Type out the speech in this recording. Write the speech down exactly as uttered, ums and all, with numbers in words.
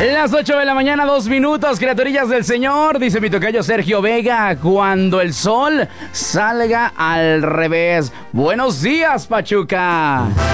Las ocho de la mañana, dos minutos, criaturillas del Señor. Dice mi tocayo Sergio Vega, cuando el sol salga al revés. Buenos días, Pachuca.